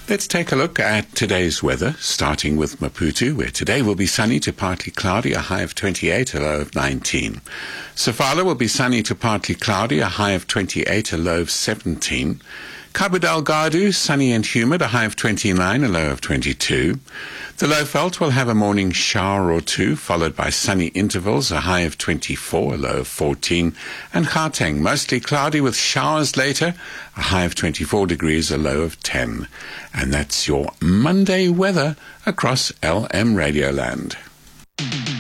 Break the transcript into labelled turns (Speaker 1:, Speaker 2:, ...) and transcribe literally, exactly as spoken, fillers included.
Speaker 1: Let's take a look at today's weather, starting with Maputo, where today will be sunny to partly cloudy, a high of twenty-eight, a low of nineteen. Sofala will be sunny to partly cloudy, a high of twenty-eight, a low of seventeen. Cabo Delgado, sunny and humid, a high of twenty-nine, a low of twenty-two. The Lowveld will have a morning shower or two, followed by sunny intervals, a high of twenty-four, a low of fourteen. And Gauteng, mostly cloudy with showers later, a high of twenty-four degrees, a low of ten. And that's your Monday weather across L M Radioland.